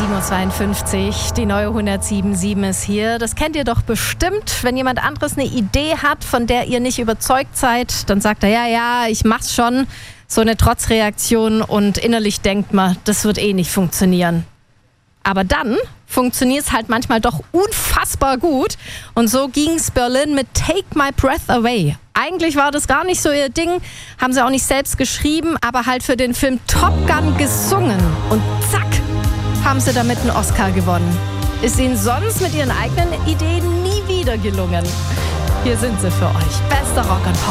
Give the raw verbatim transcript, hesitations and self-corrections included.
sieben Uhr zweiundfünfzig, die neue hundertsieben Komma sieben ist hier. Das kennt ihr doch bestimmt. Wenn jemand anderes eine Idee hat, von der ihr nicht überzeugt seid, dann sagt er, ja, ja, ich mach's schon. So eine Trotzreaktion und innerlich denkt man, das wird eh nicht funktionieren. Aber dann funktioniert es halt manchmal doch unfassbar gut. Und so ging's Berlin mit Take My Breath Away. Eigentlich war das gar nicht so ihr Ding, haben sie auch nicht selbst geschrieben, aber halt für den Film Top Gun gesungen. Und zack, haben sie damit einen Oscar gewonnen. Ist ihnen sonst mit ihren eigenen Ideen nie wieder gelungen. Hier sind sie für euch. Bester Rock and Pop.